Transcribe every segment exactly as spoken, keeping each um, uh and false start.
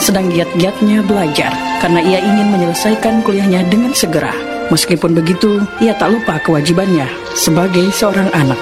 sedang giat-giatnya belajar karena ia ingin menyelesaikan kuliahnya dengan segera. Meskipun begitu, ia tak lupa kewajibannya sebagai seorang anak.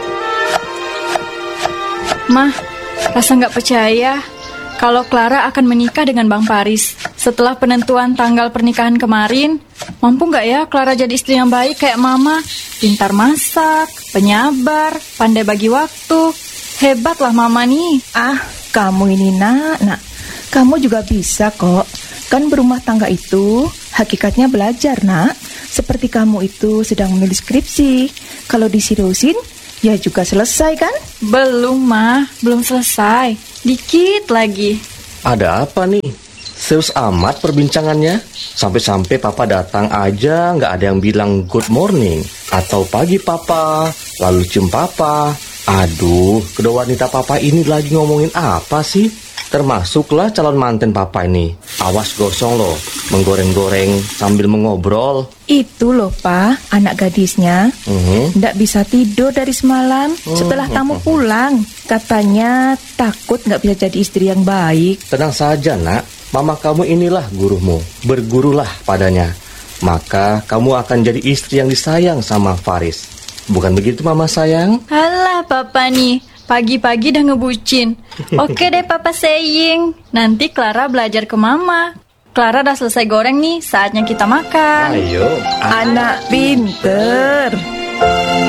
Mah, rasa nggak percaya kalau Clara akan menikah dengan Bang Paris. Setelah penentuan tanggal pernikahan kemarin, mampu nggak ya Clara jadi istri yang baik kayak Mama? Pintar masak, penyabar, pandai bagi waktu. Hebatlah Mama nih. Ah, kamu ini nak, nak. Kamu juga bisa kok. Kan berumah tangga itu hakikatnya belajar, nak. Seperti kamu itu sedang menulis skripsi. Kalau diseriusin, ya juga selesai kan? Belum, Ma. Belum selesai. Dikit lagi. Ada apa nih? Serius amat perbincangannya? Sampai-sampai papa datang aja nggak ada yang bilang good morning atau pagi papa, lalu cium papa. Aduh, kedua wanita papa ini lagi ngomongin apa sih? Termasuklah calon manten papa ini. Awas gosong loh, menggoreng-goreng sambil mengobrol. Itu loh, Pak, anak gadisnya. uh-huh. Nggak bisa tidur dari semalam setelah tamu pulang. Katanya takut nggak bisa jadi istri yang baik. Tenang saja nak, mama kamu inilah gurumu. Bergurulah padanya, maka kamu akan jadi istri yang disayang sama Faris. Bukan begitu mama sayang? Alah Papa nih, pagi-pagi udah ngebucin. Oke deh Papa saying. Nanti Clara belajar ke Mama. Clara udah selesai goreng nih, saatnya kita makan. Ayo. Anak pinter.